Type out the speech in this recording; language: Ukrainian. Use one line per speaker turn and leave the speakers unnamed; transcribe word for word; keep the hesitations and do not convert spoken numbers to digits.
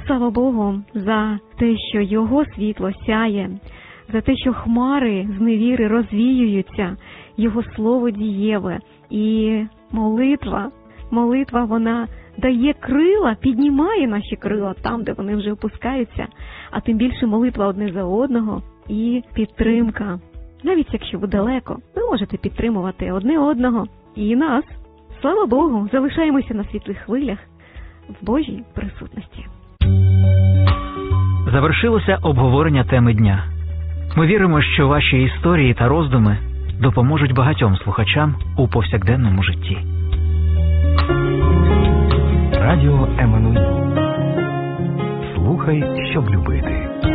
Слава Богу за те, що Його світло сяє, за те, що хмари з невіри розвіюються, Його слово дієве. І молитва, молитва, вона дає крила, піднімає наші крила там, де вони вже опускаються, а тим більше молитва одне за одного і підтримка. Навіть якщо ви далеко, ви можете підтримувати одне одного і нас. Слава Богу, залишаємося на світлих хвилях в Божій присутності.
Завершилося обговорення теми дня. Ми віримо, що ваші історії та роздуми допоможуть багатьом слухачам у повсякденному житті.
Радіо Еммануїл. Слухай, щоб любити.